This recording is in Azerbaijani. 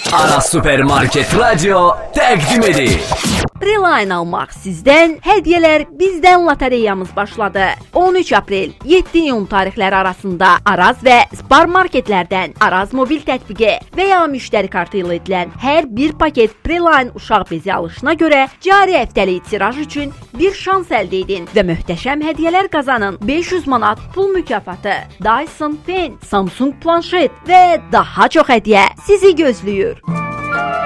Aras Supermarket Radyo təqdim edir. Preline almaq sizdən, hədiyyələr bizdən lotereyamız başladı. 13 aprel, 7 iyun tarixləri arasında Araz və Spar marketlərdən Araz mobil tətbiqi və ya müştəri kartı ilə edilən hər bir paket Preline uşaq bezi alışına görə cari həftəlik tiraj üçün bir şans əldə edin və möhtəşəm hədiyyələr qazanın. 500 manat pul mükafatı, Dyson Pen, Samsung planşet və daha çox hədiyyə sizi gözləyir.